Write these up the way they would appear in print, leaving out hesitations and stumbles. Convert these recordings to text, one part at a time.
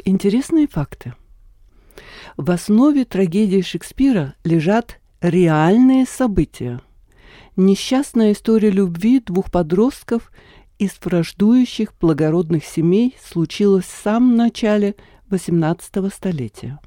Интересные факты. В основе трагедии Шекспира лежат реальные события. Несчастная история любви двух подростков из враждующих благородных семей случилась в самом начале XVIII столетия.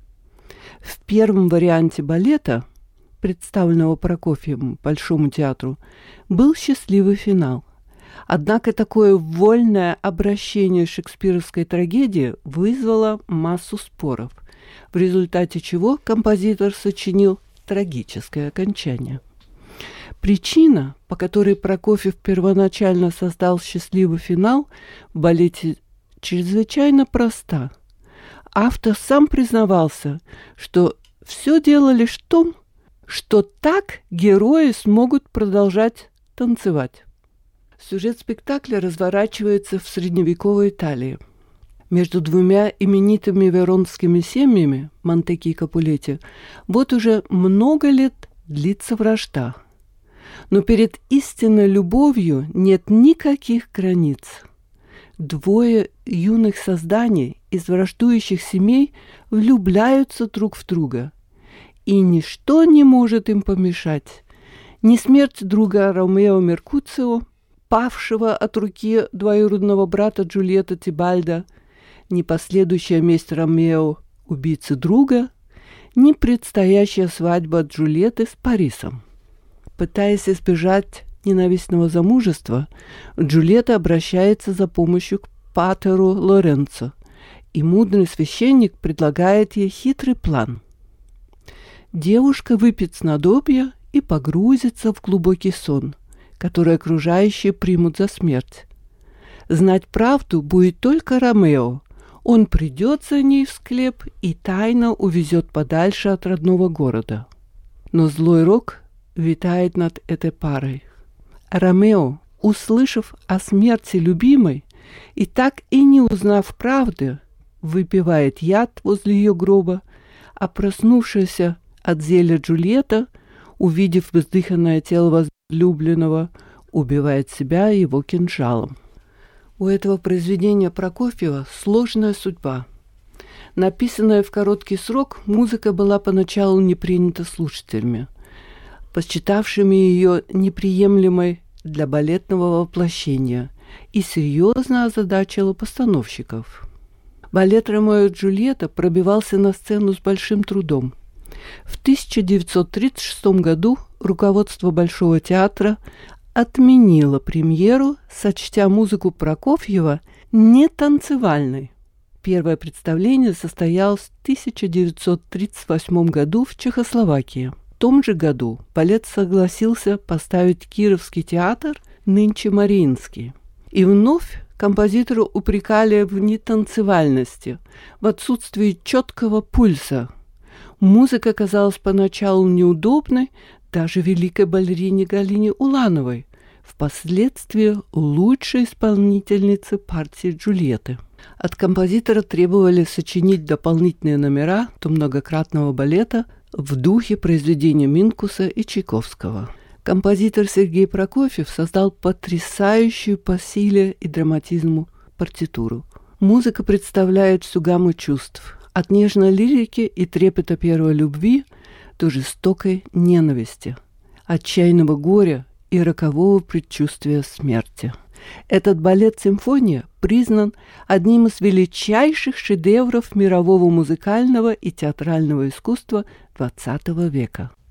В первом варианте балета, представленного Прокофьевым Большому театру, был счастливый финал. Однако такое вольное обращение шекспировской трагедии вызвало массу споров, в результате чего композитор сочинил трагическое окончание. Причина, по которой Прокофьев первоначально создал счастливый финал в балете, чрезвычайно проста. Автор сам признавался, что все дело лишь в том, что так герои смогут продолжать танцевать. Сюжет спектакля разворачивается в средневековой Италии. Между двумя именитыми веронскими семьями, Монтеки и Капулетти, вот уже много лет длится вражда. Но перед истинной любовью нет никаких границ. Двое юных созданий из враждующих семей влюбляются друг в друга, и ничто не может им помешать. Ни смерть друга Ромео Меркуцио, павшего от руки двоюродного брата Джульетты Тибальда, ни последующая месть Ромео, убийцы друга, ни предстоящая свадьба Джульетты с Парисом. Пытаясь избежать ненавистного замужества, Джульетта обращается за помощью к патеру Лоренцо, и мудрый священник предлагает ей хитрый план. Девушка выпьет снадобье и погрузится в глубокий сон, который окружающие примут за смерть. Знать правду будет только Ромео. Он придет за ней в склеп и тайно увезет подальше от родного города. Но злой рок витает над этой парой. Ромео, услышав о смерти любимой и так и не узнав правды, выпивает яд возле ее гроба, а проснувшаяся от зелья Джульетта, увидев бездыханное тело возлюбленного, убивает себя его кинжалом. У этого произведения Прокофьева сложная судьба. Написанная в короткий срок, музыка была поначалу не принята слушателями, посчитавшими ее неприемлемой для балетного воплощения, и серьезно озадачила постановщиков. Балет «Ромео и Джульетта» пробивался на сцену с большим трудом. В 1936 году руководство Большого театра отменило премьеру, сочтя музыку Прокофьева нетанцевальной. Первое представление состоялось в 1938 году в Чехословакии. В том же году балет согласился поставить Кировский театр, нынче Мариинский. И вновь композитора упрекали в нетанцевальности, в отсутствии четкого пульса. Музыка казалась поначалу неудобной даже великой балерине Галине Улановой, впоследствии лучшей исполнительнице партии Джульетты. От композитора требовали сочинить дополнительные номера до многократного балета в духе произведения Минкуса и Чайковского. Композитор Сергей Прокофьев создал потрясающую по силе и драматизму партитуру. Музыка представляет всю гамму чувств, от нежной лирики и трепета первой любви до жестокой ненависти, отчаянного горя и рокового предчувствия смерти. Этот балет-симфония признан одним из величайших шедевров мирового музыкального и театрального искусства XX века.